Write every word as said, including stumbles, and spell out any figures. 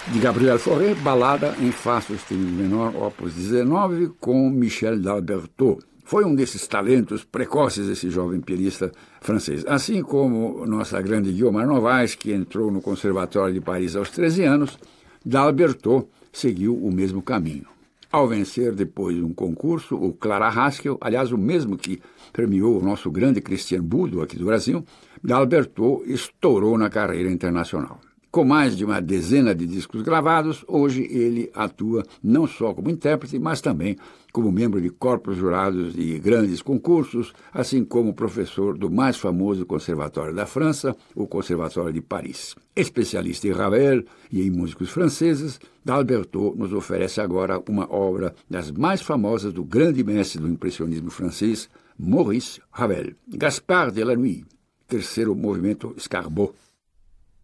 De Gabriel Fauré, Balada em Fá sustenido menor, opus dezenove, com Michel d'Alberto. Foi um desses talentos precoces, esse jovem pianista francês. Assim como nossa grande Guiomar Novaes, que entrou no Conservatório de Paris aos treze anos, d'Alberto seguiu o mesmo caminho. Ao vencer depois um concurso, o Clara Haskell, aliás, o mesmo que premiou o nosso grande Christian Budo aqui do Brasil, d'Alberto estourou na carreira internacional. Com mais de uma dezena de discos gravados, hoje ele atua não só como intérprete, mas também como membro de corpos jurados de grandes concursos, assim como professor do mais famoso conservatório da França, o Conservatório de Paris. Especialista em Ravel e em músicos franceses, d'Alberto nos oferece agora uma obra das mais famosas do grande mestre do impressionismo francês, Maurice Ravel. Gaspard de la Nuit, terceiro movimento Escarbot.